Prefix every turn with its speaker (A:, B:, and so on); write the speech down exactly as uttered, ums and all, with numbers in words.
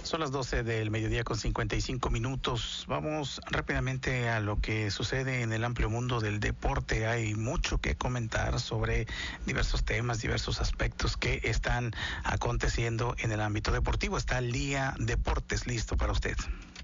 A: Son las doce del mediodía con cincuenta y cinco minutos. Vamos rápidamente a lo que sucede en el amplio mundo del deporte. Hay mucho que comentar sobre diversos temas, diversos aspectos que están aconteciendo en el ámbito deportivo. Está Lía Deportes listo para usted.